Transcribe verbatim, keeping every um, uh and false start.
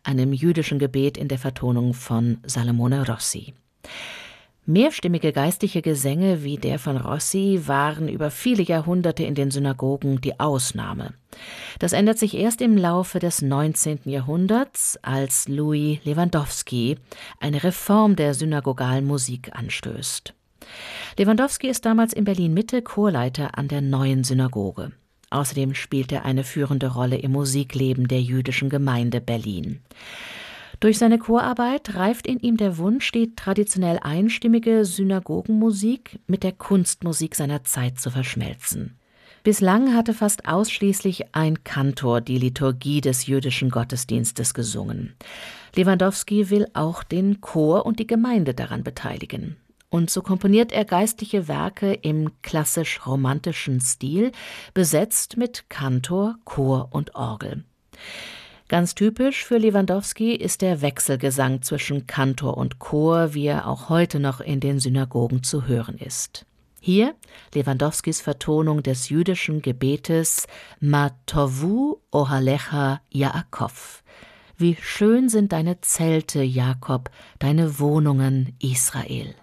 einem jüdischen Gebet in der Vertonung von Salomone Rossi. Mehrstimmige geistliche Gesänge wie der von Rossi waren über viele Jahrhunderte in den Synagogen die Ausnahme. Das ändert sich erst im Laufe des neunzehnten Jahrhunderts, als Louis Lewandowski eine Reform der synagogalen Musik anstößt. Lewandowski ist damals in Berlin-Mitte Chorleiter an der Neuen Synagoge. Außerdem spielt er eine führende Rolle im Musikleben der jüdischen Gemeinde Berlin. Durch seine Chorarbeit reift in ihm der Wunsch, die traditionell einstimmige Synagogenmusik mit der Kunstmusik seiner Zeit zu verschmelzen. Bislang hatte fast ausschließlich ein Kantor die Liturgie des jüdischen Gottesdienstes gesungen. Lewandowski will auch den Chor und die Gemeinde daran beteiligen. Und so komponiert er geistliche Werke im klassisch-romantischen Stil, besetzt mit Kantor, Chor und Orgel. Ganz typisch für Lewandowski ist der Wechselgesang zwischen Kantor und Chor, wie er auch heute noch in den Synagogen zu hören ist. Hier Lewandowskis Vertonung des jüdischen Gebetes Ma tovu ohalecha Yaakov. Wie schön sind deine Zelte, Jakob, deine Wohnungen, Israel.